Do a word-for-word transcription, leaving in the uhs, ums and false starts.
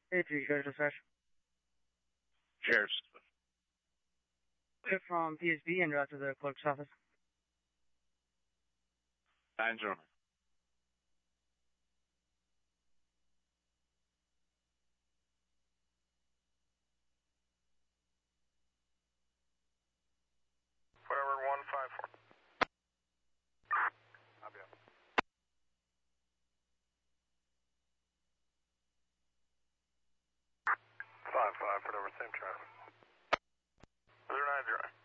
Hey, three, Sheriff Dispatch. Sheriff's. We're from P S B and route to the clerk's office. Nine zero. Forward one five four. I'll be up. Five five, whatever, same traffic. Zero nine zero.